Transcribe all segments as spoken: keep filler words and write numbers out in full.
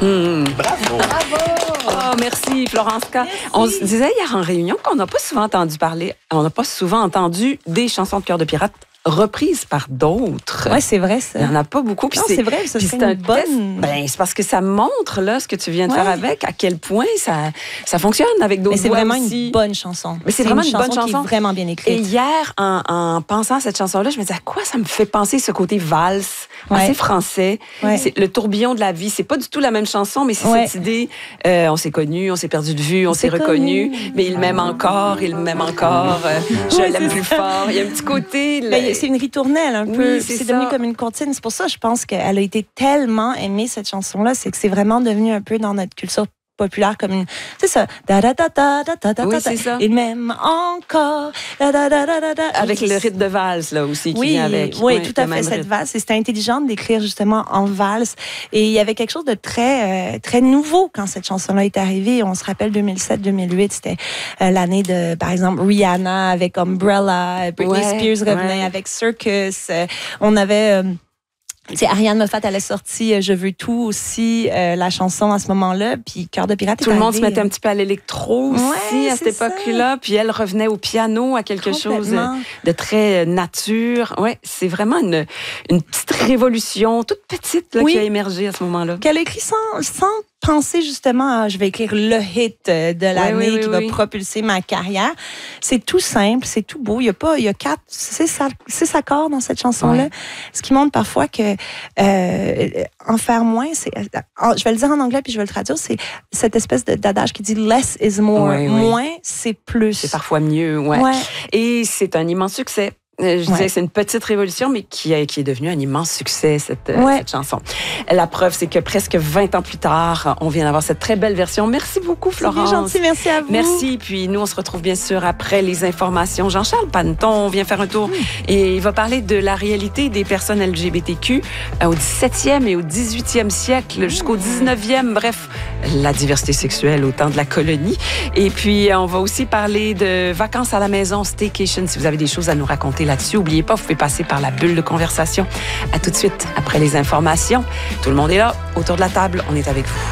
Mmh. Bravo! Bravo! Oh, merci, Florence K. Merci. On se disait hier en réunion qu'on n'a pas souvent entendu parler, on n'a pas souvent entendu des chansons de Cœur de Pirate reprises par d'autres. Oui, c'est vrai, ça. Il n'y en a pas beaucoup. Non, c'est vrai, ça serait une bonne... Ben, c'est parce que ça montre, là, ce que tu viens de ouais. faire avec, à quel point ça, ça fonctionne avec d'autres voix. Mais c'est vraiment aussi. une bonne chanson. Mais c'est, c'est vraiment une, une bonne chanson. Qui est vraiment bien écrite. Et hier, en, en pensant à cette chanson-là, je me disais, à quoi ça me fait penser ce côté valse, ouais. assez français. Ouais. C'est le tourbillon de la vie. C'est pas du tout la même chanson, mais c'est ouais. cette idée, euh, on s'est connus, on s'est perdu de vue, on, on s'est reconnus, mais il m'aime encore, il m'aime encore, euh, je ouais, l'aime plus ça. fort. Il y a un petit côté... Ben, c'est une ritournelle. Un peu. Oui, c'est, c'est devenu comme une comptine. C'est pour ça, je pense qu'elle a été tellement aimée, cette chanson-là. C'est que c'est vraiment devenu un peu dans notre culture populaire comme une... C'est ça. Da, da, da, da, da, da, oui, c'est ça. Et même encore... Da, da, da, da, da. Avec le rythme de valse, là, aussi, qui oui, vient avec. Oui, oui, tout à fait, cette valse. Et c'était intelligent d'écrire, justement, en valse. Et il y avait quelque chose de très, euh, très nouveau quand cette chanson-là est arrivée. On se rappelle deux mille sept deux mille huit, c'était euh, l'année de, par exemple, Rihanna avec Umbrella, Britney ouais, Spears revenait ouais. avec Circus. Euh, on avait... Euh, C'est Ariane Moffat, elle a sorti euh, Je veux tout aussi, euh, la chanson à ce moment-là, puis Cœur de Pirate. Tout le monde se mettait un petit peu à l'électro aussi ouais, à cette époque-là, puis elle revenait au piano à quelque chose de très nature. Ouais, c'est vraiment une, une petite révolution, toute petite, là, oui. qui a émergé à ce moment-là. Qu'elle a écrit sans, sans penser justement à je vais écrire le hit de l'année oui, oui, oui, qui oui. va propulser ma carrière. C'est tout simple, c'est tout beau. Il y a pas, il y a quatre, six, six accords dans cette chanson-là, ouais. ce qui montre parfois que euh, en faire moins, c'est, je vais le dire en anglais puis je vais le traduire, c'est cette espèce de, d'adage qui dit less is more. Oui, oui. Moins, c'est plus. C'est parfois mieux, ouais. ouais. Et c'est un immense succès. Je ouais. disais que c'est une petite révolution, mais qui, a, qui est devenue un immense succès, cette, ouais. cette chanson. La preuve, c'est que presque vingt ans plus tard, on vient d'avoir cette très belle version. Merci beaucoup, Florence. C'est gentil, merci à vous. Merci. Puis nous, on se retrouve bien sûr après les informations. Jean-Charles Panneton vient faire un tour mmh. et il va parler de la réalité des personnes L G B T Q au dix-septième et au dix-huitième siècle, jusqu'au dix-neuvième. Bref, la diversité sexuelle au temps de la colonie. Et puis, on va aussi parler de vacances à la maison, staycation. Si vous avez des choses à nous raconter là-dessus, n'oubliez pas, vous pouvez passer par la bulle de conversation. À tout de suite, après les informations. Tout le monde est là, autour de la table, on est avec vous.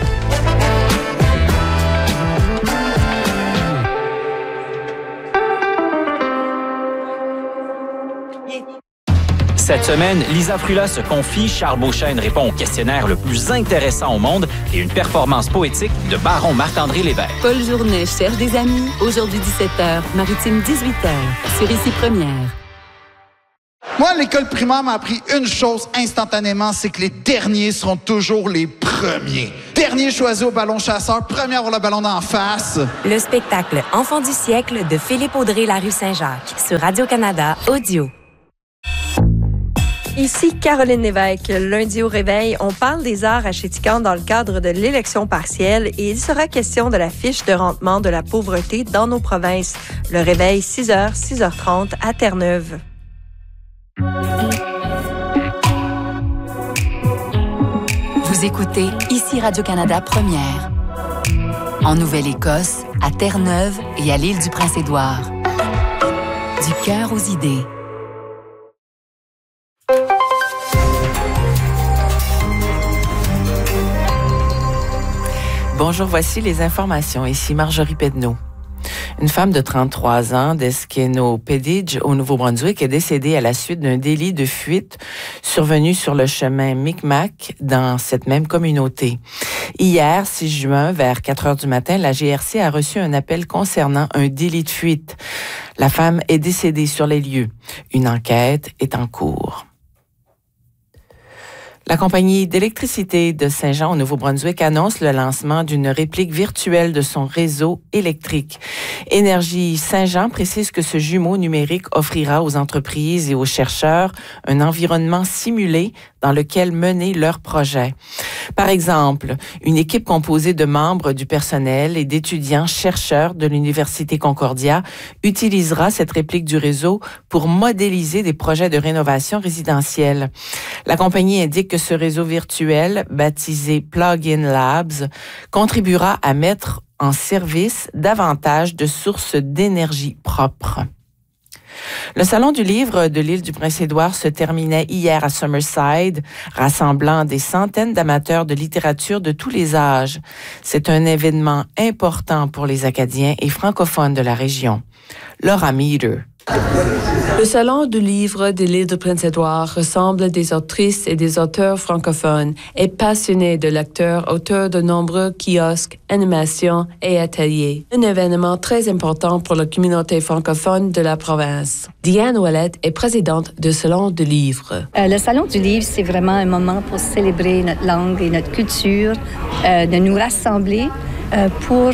Cette semaine, Lisa Frula se confie, Charles Beauchesne répond au questionnaire le plus intéressant au monde et une performance poétique de Baron Marc-André Lévesque. Paul Journet cherche des amis. Aujourd'hui dix-sept heures, Maritime dix-huit heures, sur Ici Première. Moi, l'école primaire m'a appris une chose instantanément, c'est que les derniers seront toujours les premiers. Dernier choisi au ballon chasseur, premier à avoir le ballon d'en face. Le spectacle Enfant du siècle de Philippe Audrey, la rue Saint-Jacques, sur Radio-Canada Audio. Ici Caroline Lévesque. Lundi au réveil, on parle des arts à Chéticamp dans le cadre de l'élection partielle et il sera question de la fiche de rendement de la pauvreté dans nos provinces. Le réveil, six heures, six heures trente à Terre-Neuve. Vous écoutez Ici Radio-Canada Première. En Nouvelle-Écosse, à Terre-Neuve et à l'île du Prince-Édouard. Du cœur aux idées. Bonjour, voici les informations. Ici Marjorie Pedneau. Une femme de trente-trois ans d'Eskeno-Pedidge, au Nouveau-Brunswick, est décédée à la suite d'un délit de fuite survenu sur le chemin Micmac dans cette même communauté. Hier, six juin, vers quatre heures du matin, la G R C a reçu un appel concernant un délit de fuite. La femme est décédée sur les lieux. Une enquête est en cours. La compagnie d'électricité de Saint-Jean au Nouveau-Brunswick annonce le lancement d'une réplique virtuelle de son réseau électrique. Énergie Saint-Jean précise que ce jumeau numérique offrira aux entreprises et aux chercheurs un environnement simulé dans lequel mener leurs projets. Par exemple, une équipe composée de membres du personnel et d'étudiants chercheurs de l'Université Concordia utilisera cette réplique du réseau pour modéliser des projets de rénovation résidentielle. La compagnie indique que ce réseau virtuel, baptisé Plug-in Labs, contribuera à mettre en service davantage de sources d'énergie propres. Le Salon du livre de l'île du Prince-Édouard se terminait hier à Summerside, rassemblant des centaines d'amateurs de littérature de tous les âges. C'est un événement important pour les Acadiens et francophones de la région. Laura Meeder. Le Salon du livre de l'île de Prince-Édouard rassemble des autrices et des auteurs francophones et passionnés de lecteurs, auteurs de nombreux kiosques, animations et ateliers. Un événement très important pour la communauté francophone de la province. Diane Ouellette est présidente du Salon du livre. Euh, le Salon du livre, c'est vraiment un moment pour célébrer notre langue et notre culture, euh, de nous rassembler euh, pour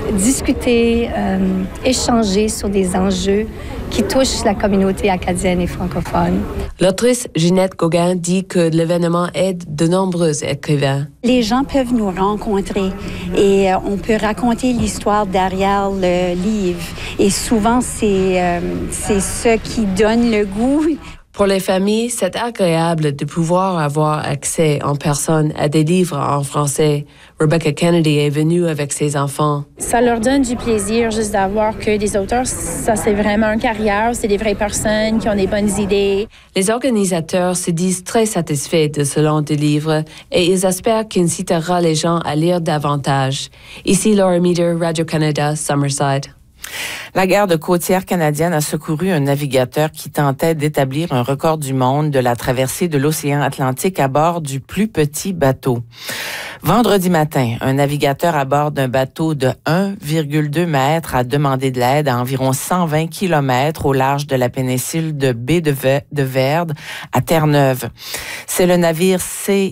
discuter, euh, échanger sur des enjeux qui touchent la communauté acadienne et francophone. L'autrice Ginette Gauguin dit que l'événement aide de nombreux écrivains. Les gens peuvent nous rencontrer et euh, on peut raconter l'histoire derrière le livre. Et souvent, c'est, euh, c'est ce qui donne le goût. Pour les familles, c'est agréable de pouvoir avoir accès en personne à des livres en français. Rebecca Kennedy est venue avec ses enfants. Ça leur donne du plaisir juste d'avoir que des auteurs. Ça, c'est vraiment une carrière. C'est des vraies personnes qui ont des bonnes idées. Les organisateurs se disent très satisfaits de ce Salon du livre et ils espèrent qu'il incitera les gens à lire davantage. Ici Laura Meeder, Radio-Canada, Summerside. La garde côtière canadienne a secouru un navigateur qui tentait d'établir un record du monde de la traversée de l'océan Atlantique à bord du plus petit bateau. Vendredi matin, un navigateur à bord d'un bateau de un virgule deux mètres a demandé de l'aide à environ cent vingt kilomètres au large de la péninsule de baie de, de Verde à Terre-Neuve. C'est le navire C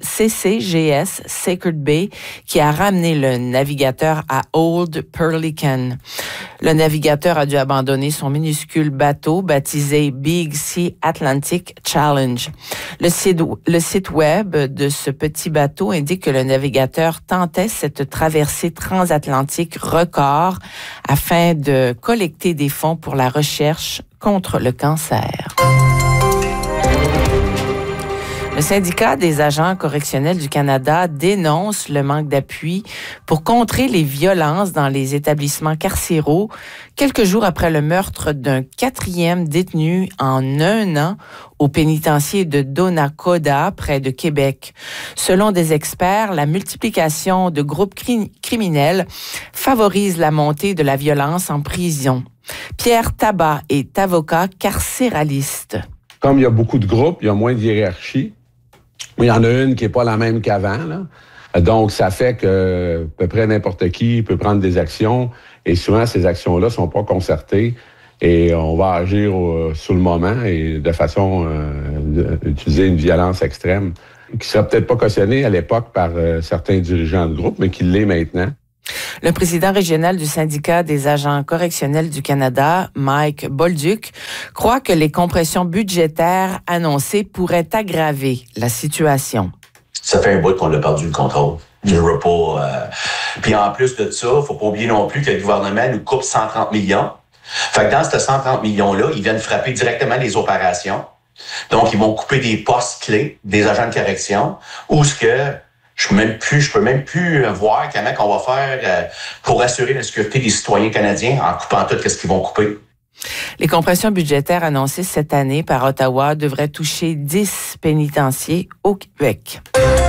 C G S Sacred Bay qui a ramené le navigateur à Old Pelican. Le navigateur a dû abandonner son minuscule bateau baptisé Big Sea Atlantic Challenge. Le site, le site web de ce petit bateau indique que le navigateur tentait cette traversée transatlantique record afin de collecter des fonds pour la recherche contre le cancer. Le syndicat des agents correctionnels du Canada dénonce le manque d'appui pour contrer les violences dans les établissements carcéraux quelques jours après le meurtre d'un quatrième détenu en un an au pénitencier de Donnacona, près de Québec. Selon des experts, la multiplication de groupes cri- criminels favorise la montée de la violence en prison. Pierre Tabat est avocat carcéraliste. Comme il y a beaucoup de groupes, il y a moins de hiérarchie. Il y en a une qui n'est pas la même qu'avant, là. Donc, ça fait que à peu près n'importe qui peut prendre des actions et souvent, ces actions-là ne sont pas concertées et on va agir au, sur le moment et de façon euh, d'utiliser une violence extrême qui ne serait peut-être pas cautionnée à l'époque par euh, certains dirigeants de groupe, mais qui l'est maintenant. Le président régional du syndicat des agents correctionnels du Canada, Mike Bolduc, croit que les compressions budgétaires annoncées pourraient aggraver la situation. Ça fait un bout qu'on a perdu le contrôle. Du repos. Euh... Puis en plus de ça, faut pas oublier non plus que le gouvernement nous coupe cent trente millions. Fait que dans ces cent trente millions-là, ils viennent frapper directement les opérations. Donc, ils vont couper des postes clés des agents de correction ou ce que Je peux même plus, je peux même plus voir comment on va faire euh, pour assurer la sécurité des citoyens canadiens en coupant tout ce qu'ils vont couper. Les compressions budgétaires annoncées cette année par Ottawa devraient toucher dix pénitenciers au Québec.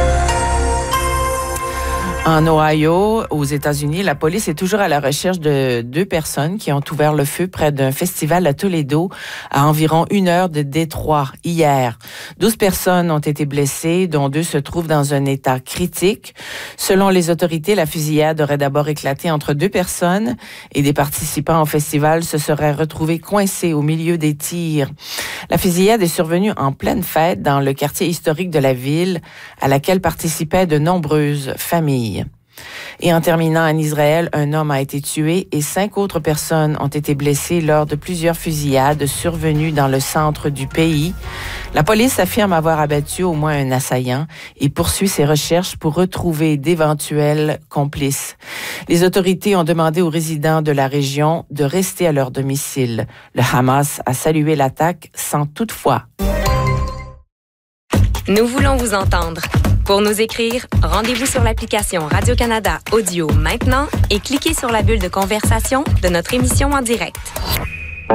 En Ohio, aux États-Unis, la police est toujours à la recherche de deux personnes qui ont ouvert le feu près d'un festival à Toledo à environ une heure de Détroit hier. Douze personnes ont été blessées, dont deux se trouvent dans un état critique. Selon les autorités, la fusillade aurait d'abord éclaté entre deux personnes et des participants au festival se seraient retrouvés coincés au milieu des tirs. La fusillade est survenue en pleine fête dans le quartier historique de la ville à laquelle participaient de nombreuses familles. Et en terminant, en Israël, un homme a été tué et cinq autres personnes ont été blessées lors de plusieurs fusillades survenues dans le centre du pays. La police affirme avoir abattu au moins un assaillant et poursuit ses recherches pour retrouver d'éventuels complices. Les autorités ont demandé aux résidents de la région de rester à leur domicile. Le Hamas a salué l'attaque sans toutefois. Nous voulons vous entendre. Pour nous écrire, rendez-vous sur l'application Radio-Canada Audio maintenant et cliquez sur la bulle de conversation de notre émission en direct.